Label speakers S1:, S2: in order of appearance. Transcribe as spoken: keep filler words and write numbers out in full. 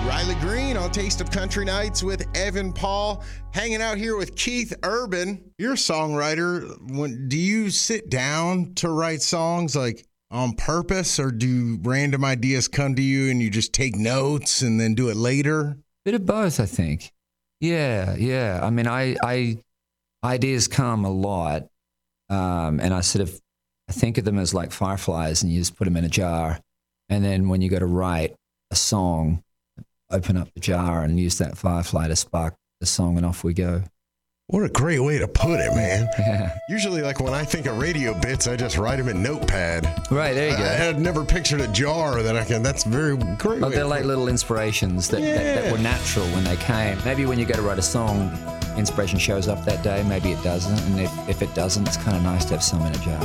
S1: Riley Green on Taste of Country Nights with Evan Paul, hanging out here with Keith Urban. You're a songwriter. When, do you sit down to write songs like on purpose, or do random ideas come to you and you just take notes and then do it later?
S2: Bit of both, I think. Yeah, yeah. I mean, I, I ideas come a lot, um, and I sort of I think of them as like fireflies, and you just put them in a jar, and then when you go to write a song, open up the jar and use that firefly to spark the song, and off we go.
S1: What a great way to put it, man.
S2: Yeah.
S1: Usually, like when I think of radio bits, I just write them in Notepad.
S2: Right, there you go.
S1: I, I had never pictured a jar that I can, that's very great.
S2: Oh, they're like little inspirations that,
S1: yeah.
S2: that, that were natural when they came. Maybe when you go to write a song, inspiration shows up that day, maybe it doesn't, and if, if it doesn't, it's kind of nice to have some in a jar.